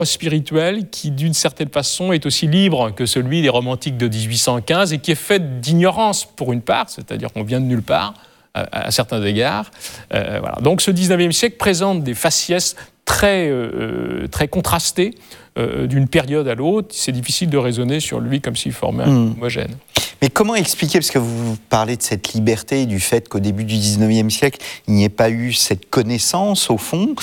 spirituel qui, d'une certaine façon, est aussi libre que celui des romantiques de 1815 et qui est fait d'ignorance pour une part, c'est-à-dire qu'on vient de nulle part à certains égards. Voilà. Donc ce 19e siècle présente des faciès très contrastées d'une période à l'autre. C'est difficile de raisonner sur lui comme s'il formait un homogène. Mais comment expliquer, parce que vous parlez de cette liberté, du fait qu'au début du 19e siècle, il n'y ait pas eu cette connaissance, au fond,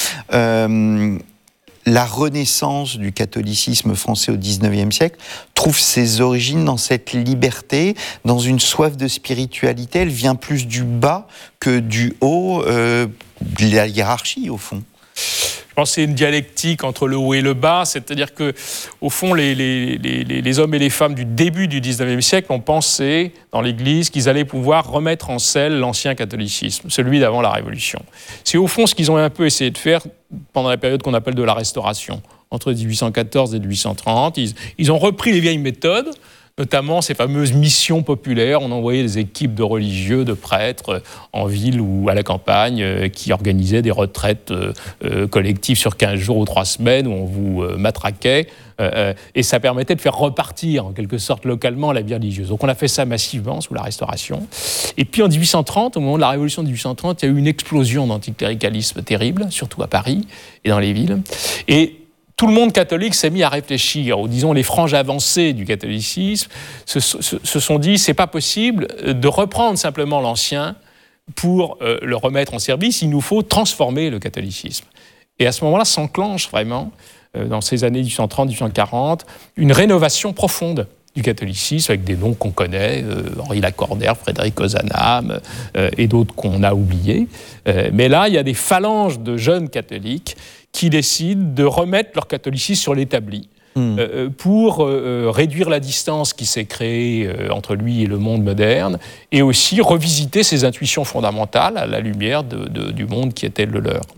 la renaissance du catholicisme français au XIXe siècle trouve ses origines dans cette liberté, dans une soif de spiritualité. Elle vient plus du bas que du haut, de la hiérarchie, au fond. Je pense que c'est une dialectique entre le haut et le bas, c'est-à-dire que, au fond, les hommes et les femmes du début du XIXe siècle ont pensé dans l'Église qu'ils allaient pouvoir remettre en selle l'ancien catholicisme, celui d'avant la Révolution. C'est au fond ce qu'ils ont un peu essayé de faire pendant la période qu'on appelle de la Restauration, entre 1814 et 1830. Ils ont repris les vieilles méthodes, notamment ces fameuses missions populaires. On envoyait des équipes de religieux, de prêtres en ville ou à la campagne qui organisaient des retraites collectives sur 15 jours ou 3 semaines où on vous matraquait. Et ça permettait de faire repartir en quelque sorte localement la vie religieuse. Donc on a fait ça massivement sous la Restauration. Et puis en 1830, au moment de la Révolution de 1830, il y a eu une explosion d'anticléricalisme terrible, surtout à Paris et dans les villes. Et tout le monde catholique s'est mis à réfléchir, ou disons les franges avancées du catholicisme se sont dit c'est pas possible de reprendre simplement l'ancien pour le remettre en service, il nous faut transformer le catholicisme. Et à ce moment-là s'enclenche vraiment, dans ces années 1830-1840, une rénovation profonde du catholicisme avec des noms qu'on connaît, Henri Lacordaire, Frédéric Ozanam et d'autres qu'on a oubliés. Mais là, il y a des phalanges de jeunes catholiques qui décident de remettre leur catholicisme sur l'établi pour réduire la distance qui s'est créée entre lui et le monde moderne et aussi revisiter ses intuitions fondamentales à la lumière du monde qui était le leur.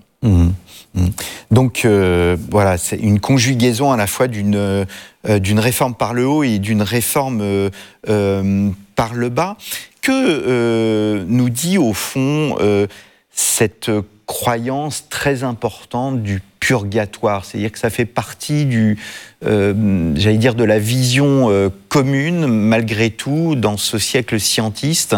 Donc voilà, c'est une conjugaison à la fois d'une réforme par le haut et d'une réforme par le bas. Que nous dit au fond cette croyance très importante du purgatoire, c'est-à-dire que ça fait partie j'allais dire de la vision commune, malgré tout, dans ce siècle scientiste.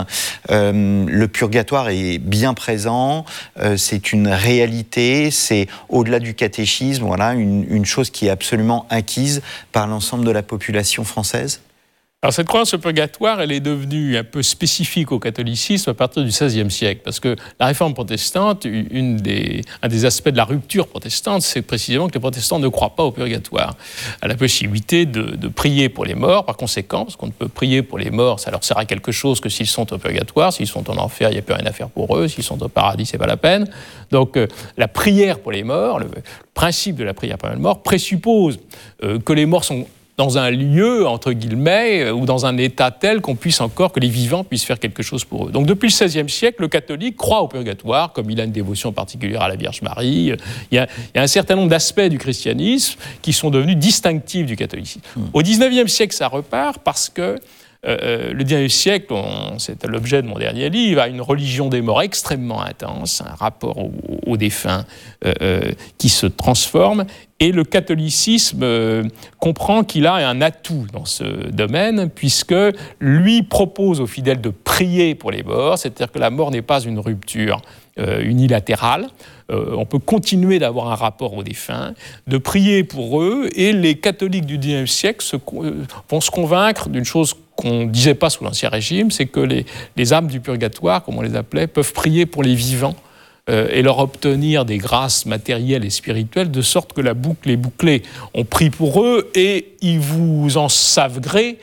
Le purgatoire est bien présent, c'est une réalité, c'est au-delà du catéchisme, voilà, une chose qui est absolument acquise par l'ensemble de la population française. Alors cette croyance au purgatoire, elle est devenue un peu spécifique au catholicisme à partir du XVIe siècle, parce que la réforme protestante, un des aspects de la rupture protestante, c'est précisément que les protestants ne croient pas au purgatoire, à la possibilité de prier pour les morts, par conséquent, parce qu'on ne peut prier pour les morts, ça leur sert à quelque chose que s'ils sont au purgatoire, s'ils sont en enfer, il n'y a plus rien à faire pour eux, s'ils sont au paradis, c'est pas la peine. Donc la prière pour les morts, le principe de la prière pour les morts présuppose que les morts sont dans un lieu, entre guillemets, ou dans un état tel que les vivants puissent faire quelque chose pour eux. Donc depuis le XVIe siècle, le catholique croit au purgatoire, comme il a une dévotion particulière à la Vierge Marie. Il y a un certain nombre d'aspects du christianisme qui sont devenus distinctifs du catholicisme. Au XIXe siècle, ça repart parce que le XIXe siècle, c'est l'objet de mon dernier livre, a une religion des morts extrêmement intense, un rapport aux défunts qui se transforme, et le catholicisme comprend qu'il a un atout dans ce domaine, puisque lui propose aux fidèles de prier pour les morts, c'est-à-dire que la mort n'est pas une rupture unilatérale. On peut continuer d'avoir un rapport aux défunts, de prier pour eux, et les catholiques du XIXe siècle vont se convaincre d'une chose qu'on ne disait pas sous l'Ancien Régime, c'est que les âmes du purgatoire, comme on les appelait, peuvent prier pour les vivants et leur obtenir des grâces matérielles et spirituelles, de sorte que la boucle est bouclée. On prie pour eux et ils vous en savent gré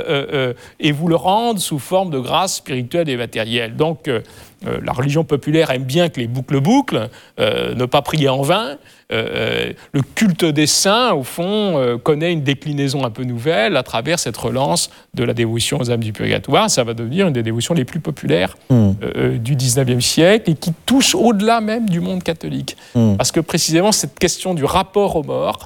et vous le rendent sous forme de grâces spirituelles et matérielles. Donc la religion populaire aime bien que les boucles bouclent, ne pas prier en vain. Le culte des saints, au fond, connaît une déclinaison un peu nouvelle à travers cette relance de la dévotion aux âmes du purgatoire. Ça va devenir une des dévotions les plus populaires du XIXe siècle et qui touche au-delà même du monde catholique. Parce que précisément, cette question du rapport aux morts,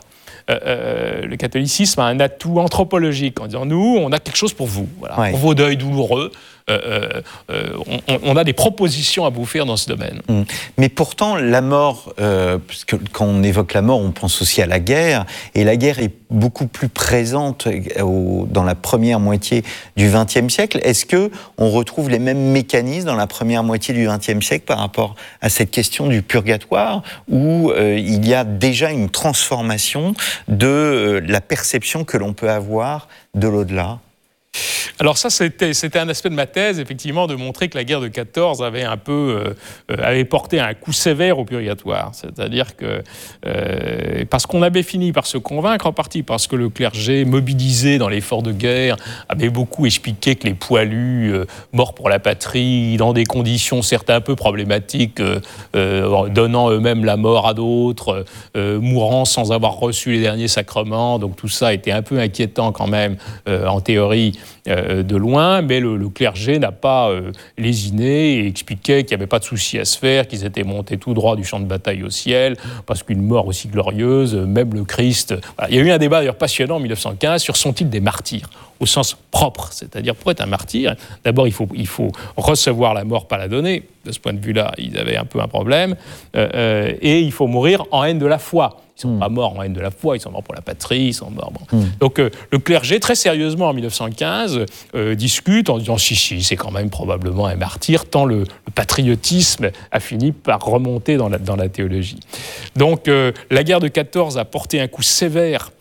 le catholicisme a un atout anthropologique en disant nous, on a quelque chose pour vous, voilà, pour vos deuils douloureux. on a des propositions à vous faire dans ce domaine. Mais pourtant, la mort, parce que quand on évoque la mort, on pense aussi à la guerre, et la guerre est beaucoup plus présente dans la première moitié du XXe siècle. Est-ce qu'on retrouve les mêmes mécanismes dans la première moitié du XXe siècle par rapport à cette question du purgatoire, où il y a déjà une transformation de la perception que l'on peut avoir de l'au-delà? Alors ça, c'était un aspect de ma thèse, effectivement, de montrer que la guerre de 14 avait avait porté un coup sévère au purgatoire. C'est-à-dire que, parce qu'on avait fini par se convaincre, en partie parce que le clergé, mobilisé dans l'effort de guerre, avait beaucoup expliqué que les poilus, morts pour la patrie, dans des conditions certes un peu problématiques, donnant eux-mêmes la mort à d'autres, mourant sans avoir reçu les derniers sacrements, donc tout ça était un peu inquiétant quand même, en théorie, de loin, mais le clergé n'a pas lésiné et expliquait qu'il n'y avait pas de souci à se faire, qu'ils étaient montés tout droit du champ de bataille au ciel, parce qu'une mort aussi glorieuse, même le Christ... Voilà. Il y a eu un débat d'ailleurs passionnant en 1915 sur sont-ils des martyrs, au sens propre, c'est-à-dire pour être un martyr, d'abord il faut recevoir la mort, pas la donner. De ce point de vue-là, ils avaient un peu un problème, et il faut mourir en haine de la foi. Ils ne sont pas morts en haine de la foi, ils sont morts pour la patrie, ils sont morts... Bon. Donc le clergé, très sérieusement, en 1915, discute en disant si, c'est quand même probablement un martyr, tant le patriotisme a fini par remonter dans la théologie. Donc la guerre de 14 a porté un coup sévère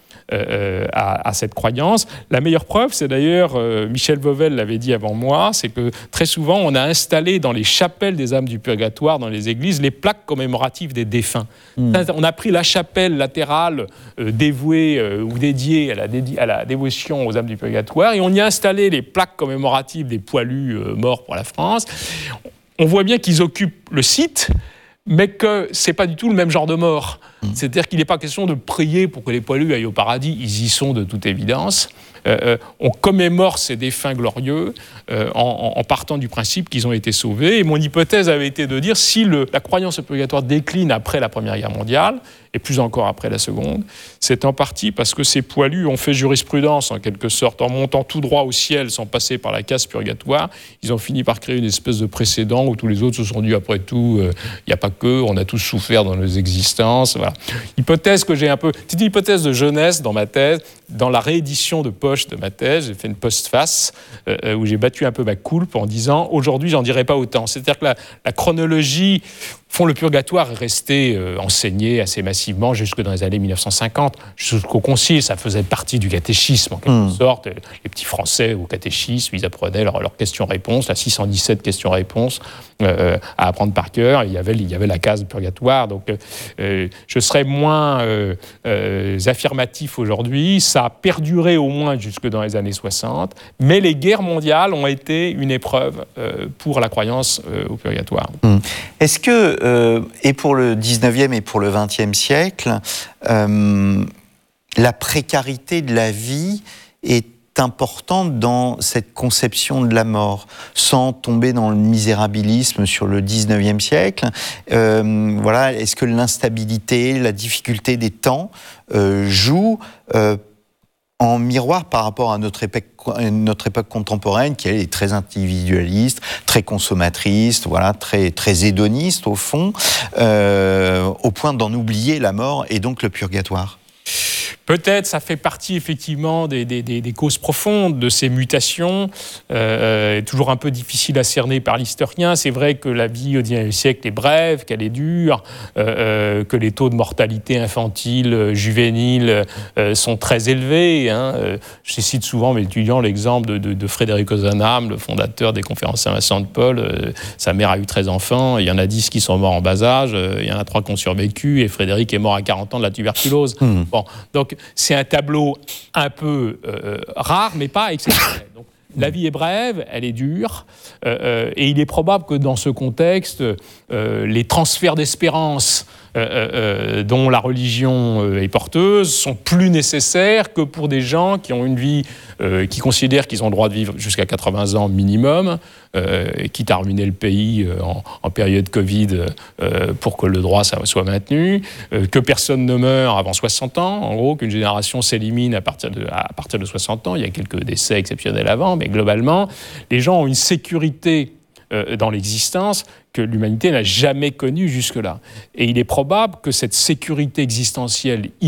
à cette croyance. La meilleure preuve, c'est d'ailleurs, Michel Vauvel l'avait dit avant moi, c'est que très souvent, on a installé dans les chapelles des âmes du purgatoire, dans les églises, les plaques commémoratives des défunts. On a pris la chapelle latérale dévouée ou dédiée à la dévotion aux âmes du purgatoire, et on y a installé les plaques commémoratives des poilus morts pour la France. On voit bien qu'ils occupent le site, mais que ce n'est pas du tout le même genre de mort. C'est-à-dire qu'il n'est pas question de prier pour que les poilus aillent au paradis, ils y sont de toute évidence. On commémore ces défunts glorieux en partant du principe qu'ils ont été sauvés. Et mon hypothèse avait été de dire si la croyance au purgatoire décline après la Première Guerre mondiale, et plus encore après la Seconde, c'est en partie parce que ces poilus ont fait jurisprudence, en quelque sorte, en montant tout droit au ciel sans passer par la case purgatoire. Ils ont fini par créer une espèce de précédent où tous les autres se sont dit, après tout, il n'y a pas que, on a tous souffert dans nos existences. Voilà. Hypothèse que j'ai un peu... C'est une hypothèse de jeunesse dans ma thèse. Dans la réédition de poche de ma thèse, j'ai fait une postface où j'ai battu un peu ma coulpe en disant « Aujourd'hui, j'en dirai pas autant ». C'est-à-dire que la chronologie... Le purgatoire est resté enseigné assez massivement jusque dans les années 1950, jusqu'au Concile. Ça faisait partie du catéchisme, en quelque sorte. Les petits Français au catéchisme, ils apprenaient leurs questions-réponses, la 617 questions-réponses à apprendre par cœur. Il y avait la case purgatoire. Donc, je serais moins affirmatif aujourd'hui. Ça a perduré au moins jusque dans les années 60. Mais les guerres mondiales ont été une épreuve pour la croyance au purgatoire. Est-ce que et pour le 19e et pour le 20e siècle, la précarité de la vie est importante dans cette conception de la mort, sans tomber dans le misérabilisme sur le 19e siècle. Voilà, est-ce que l'instabilité, la difficulté des temps jouent en miroir par rapport à notre époque contemporaine, qui elle, est très individualiste, très consommatrice, voilà, très hédoniste au fond, au point d'en oublier la mort et donc le purgatoire? Peut-être, ça fait partie effectivement des causes profondes de ces mutations, toujours un peu difficile à cerner par l'historien. C'est vrai que la vie au XIXe siècle est brève, qu'elle est dure, que les taux de mortalité infantile, juvénile sont très élevés. Je cite souvent mes étudiants l'exemple de Frédéric Ozanam, le fondateur des conférences Saint-Vincent de Paul. Sa mère a eu 13 enfants, il y en a 10 qui sont morts en bas âge, il y en a 3 qui ont survécu, et Frédéric est mort à 40 ans de la tuberculose. Bon, donc c'est un tableau un peu rare, mais pas exceptionnel. Donc, la vie est brève, elle est dure, et il est probable que dans ce contexte, les transferts d'espérance dont la religion est porteuse sont plus nécessaires que pour des gens qui ont une vie, qui considèrent qu'ils ont le droit de vivre jusqu'à 80 ans minimum, quitte à ruiner le pays en période Covid pour que le droit soit maintenu, que personne ne meurt avant 60 ans, en gros, qu'une génération s'élimine à partir de 60 ans. Il y a quelques décès exceptionnels avant, mais globalement, les gens ont une sécurité dans l'existence que l'humanité n'a jamais connue jusque-là. Et il est probable que cette sécurité existentielle